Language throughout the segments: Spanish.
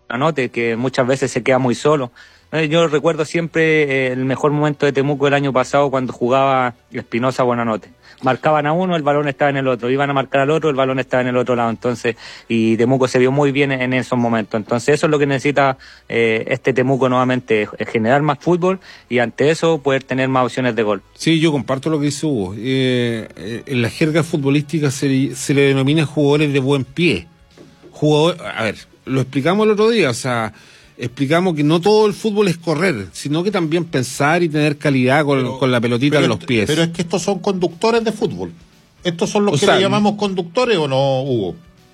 Buenanote, que muchas veces se queda muy solo. Yo recuerdo siempre el mejor momento de Temuco el año pasado cuando jugaba Espinosa Buenanote. Marcaban a uno, el balón estaba en el otro. Iban a marcar al otro, el balón estaba en el otro lado. Entonces, y Temuco se vio muy bien en esos momentos. Entonces, eso es lo que necesita este Temuco nuevamente, generar más fútbol y ante eso poder tener más opciones de gol. Sí, yo comparto lo que dice Hugo. En la jerga futbolística se le denomina jugadores de buen pie. A ver, lo explicamos el otro día, o sea, explicamos que no todo el fútbol es correr, sino que también pensar y tener calidad con la pelotita en los pies. Pero es que estos son conductores de fútbol. ¿Estos son los que le llamamos conductores o no, Hugo?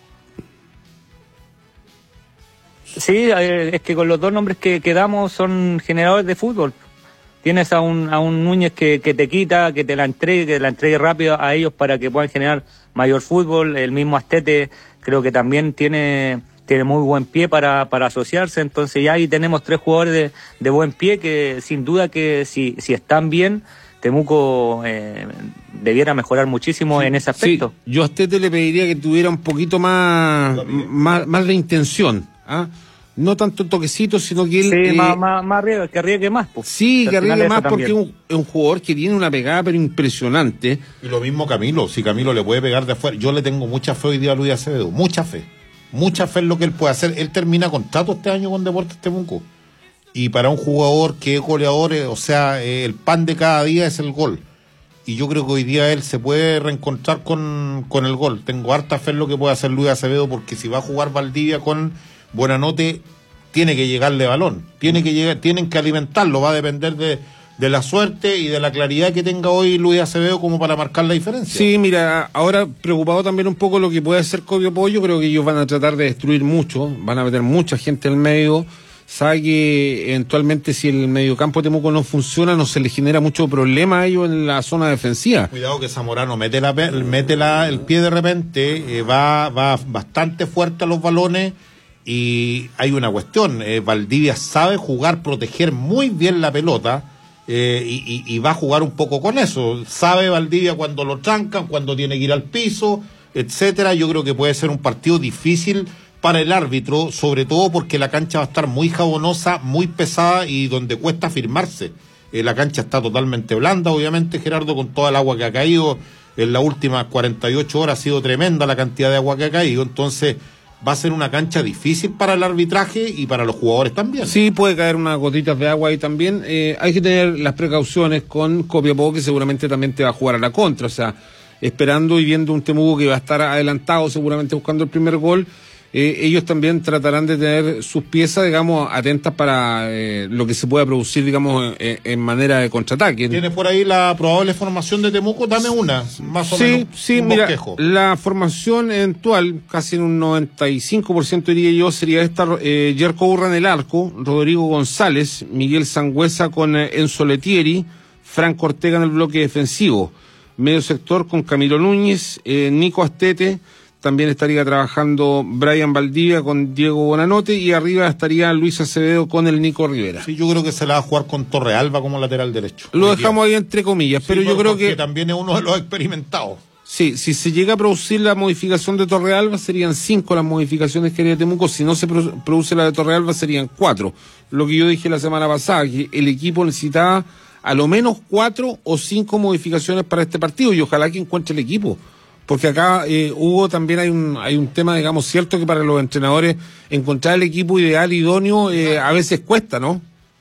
Sí, es que con los dos nombres que damos son generadores de fútbol. Tienes a un Núñez que te quita, que te la entregue rápido a ellos para que puedan generar mayor fútbol. El mismo Astete creo que también tiene muy buen pie para asociarse. Entonces ya ahí tenemos tres jugadores de buen pie que sin duda que si están bien, Temuco debiera mejorar muchísimo en ese aspecto. Sí, yo a Astete le pediría que tuviera un poquito más de intención, ¿ah? No tanto toquecito, sino que él... Sí, más arriesgue, que arriesgue más. Pues. Sí, que arriesgue más porque es un jugador que tiene una pegada pero impresionante. Y lo mismo Camilo, si Camilo le puede pegar de afuera. Yo le tengo mucha fe hoy día a Luis Acevedo, mucha fe en lo que él puede hacer. Él termina contrato este año con Deportes Temuco. Y para un jugador que es goleador, o sea, el pan de cada día es el gol. Y yo creo que hoy día él se puede reencontrar con el gol. Tengo harta fe en lo que puede hacer Luis Acevedo, porque si va a jugar Valdivia con Buenanote, tiene que llegarle balón, tienen que alimentarlo, va a depender de la suerte y de la claridad que tenga hoy Luis Acevedo como para marcar la diferencia. Sí, mira, ahora preocupado también un poco lo que puede hacer Copio Pollo, creo que ellos van a tratar de destruir mucho, van a meter mucha gente en el medio, sabe que eventualmente si el mediocampo de Temuco no funciona, no se le genera mucho problema a ellos en la zona defensiva. Cuidado que Zamorano mete el pie de repente, va bastante fuerte a los balones. Y hay una cuestión, Valdivia sabe proteger muy bien la pelota y va a jugar un poco con eso. Sabe Valdivia cuando lo trancan, cuando tiene que ir al piso, etcétera. Yo creo que puede ser un partido difícil para el árbitro, sobre todo porque la cancha va a estar muy jabonosa, muy pesada y donde cuesta firmarse. La cancha está totalmente blanda, obviamente, Gerardo, con toda el agua que ha caído. En las últimas 48 horas ha sido tremenda la cantidad de agua que ha caído, entonces va a ser una cancha difícil para el arbitraje y para los jugadores también. Sí, puede caer unas gotitas de agua ahí también. Hay que tener las precauciones con Copiapó, que seguramente también te va a jugar a la contra. O sea, esperando y viendo un Temuco que va a estar adelantado, seguramente buscando el primer gol. Ellos también tratarán de tener sus piezas, digamos, atentas para lo que se pueda producir, digamos, en manera de contraataque. ¿Tienes por ahí la probable formación de Temuco? Dame una, más o menos. Sí, mira, la formación eventual, casi en un 95% diría yo, sería esta: Jerko Urra en el arco, Rodrigo González, Miguel Sangüesa con Enzo Letieri, Franco Ortega en el bloque defensivo, medio sector con Camilo Núñez, Nico Astete. También estaría trabajando Brian Valdivia con Diego Buenanote y arriba estaría Luis Acevedo con el Nico Rivera. Sí, yo creo que se la va a jugar con Torrealba como lateral derecho. Lo dejamos ahí entre comillas, pero yo creo que también es uno de los experimentados. Sí, si se llega a producir la modificación de Torrealba serían 5 las modificaciones que haría Temuco. Si no se produce la de Torrealba serían 4. Lo que yo dije la semana pasada, que el equipo necesitaba a lo menos 4 o 5 modificaciones para este partido y ojalá que encuentre el equipo. Porque acá, Hugo, también hay un tema, digamos, cierto que para los entrenadores encontrar el equipo ideal, idóneo, a veces cuesta, ¿no?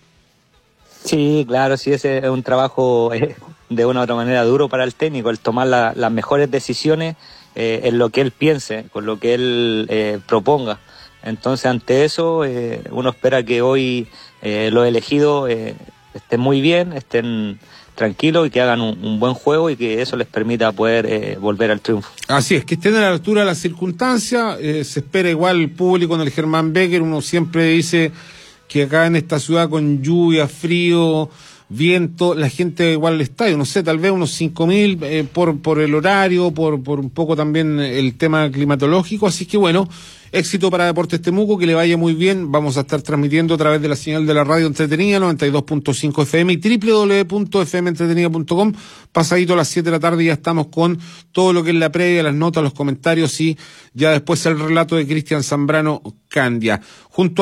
Sí, claro, sí, ese es un trabajo de una u otra manera duro para el técnico, el tomar las mejores decisiones en lo que él piense, con lo que él proponga. Entonces, ante eso, uno espera que hoy los elegidos estén muy bien, estén tranquilos y que hagan un buen juego y que eso les permita poder volver al triunfo. Así es, que estén a la altura de las circunstancias. Se espera igual el público en el Germán Becker. Uno siempre dice que acá en esta ciudad con lluvia, frío, viento, la gente igual al estadio, no sé, tal vez unos 5.000 por el horario, por un poco también el tema climatológico. Así que bueno, éxito para Deportes Temuco, que le vaya muy bien. Vamos a estar transmitiendo a través de la señal de la radio entretenida, 92.5 FM y www.fmentretenida.com. Pasadito a las 7 de la tarde ya estamos con todo lo que es la previa, las notas, los comentarios y ya después el relato de Cristian Zambrano Candia. Junto